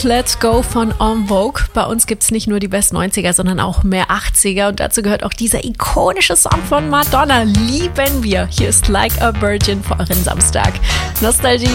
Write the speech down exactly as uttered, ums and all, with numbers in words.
Let's Go von En Vogue. Bei uns gibt es nicht nur die besten neunziger, sondern auch mehr achtziger. Und dazu gehört auch dieser ikonische Song von Madonna. Lieben wir. Hier ist Like a Virgin für euren Samstag. Nostalgie.